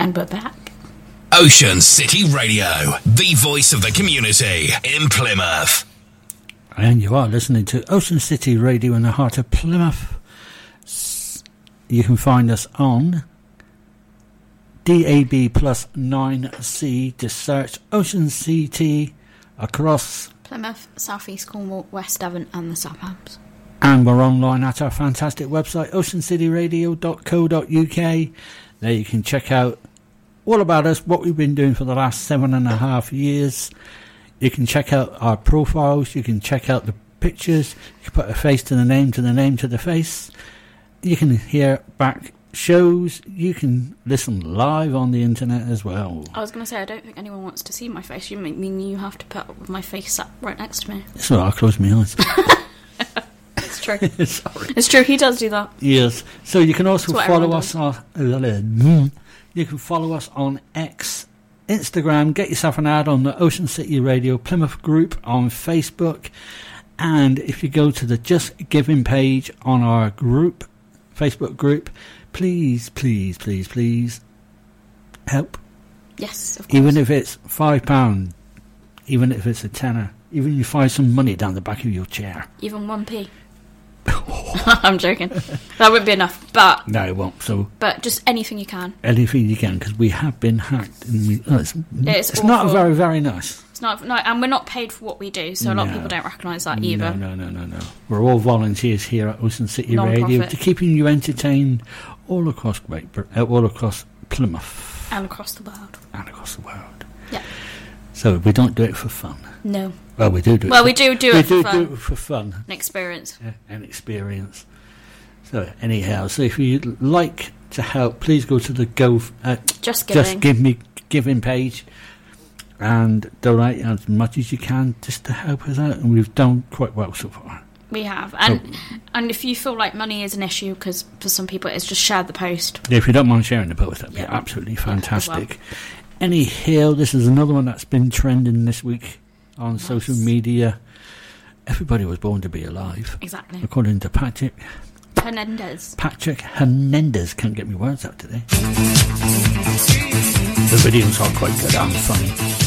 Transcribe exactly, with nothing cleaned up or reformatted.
And we're back. Ocean City Radio, the voice of the community in Plymouth. And you are listening to Ocean City Radio in the heart of Plymouth. You can find us on D A B plus nine C. Just search Ocean City across Plymouth, South East Cornwall, West Devon and the suburbs. And we're online at our fantastic website, ocean city radio dot co dot uk. There you can check out all about us, what we've been doing for the last seven and a half years. You can check out our profiles, you can check out the pictures, you can put a face to the name, to the name to the face. You can hear back shows, you can listen live on the internet as well. I was going to say, I don't think anyone wants to see my face. You mean you have to put up with my face up right next to me? So I'll close my eyes. It's true. Sorry. It's true, he does do that. Yes. So you can also follow us does. on you can follow us on X, Instagram, get yourself an ad on the Ocean City Radio Plymouth group on Facebook, and if you go to the Just Giving page on our group, Facebook group, please, please, please, please help. Yes, of course. Even if it's five pound, even if it's a tenner, even if you find some money down the back of your chair. Even one p. I'm joking. That wouldn't be enough, but no, it won't. So, but just anything you can. Anything you can, because we have been hacked, and we, oh, it's, it's, it's not very, very nice. It's not, no, and we're not paid for what we do, so a lot no. of people don't recognise that either. No, no, no, no, no. We're all volunteers here at Ocean City Non-profit. Radio to keeping you entertained all across Great Britain, uh, all across Plymouth, and across the world, and across the world. Yeah. So we don't do it for fun. No. Well, we do do it. Well, for, we do do we it for do fun. do it for fun. An experience. Yeah, an experience. So anyhow, so if you'd like to help, please go to the Go uh, Just Giving. Just Give Me Giving page and donate as much as you can just to help us out. And we've done quite well so far. We have. And oh. and if you feel like money is an issue, because for some people it's just share the post. Yeah, if you don't mind sharing the post, that'd yeah. be absolutely fantastic. Yeah, well. Anyhow, this is another one that's been trending this week on nice. social media. Everybody was born to be alive. Exactly. According to Patrick Hernandez. Patrick Hernandez. Can't get me words out today. The videos are quite good and funny.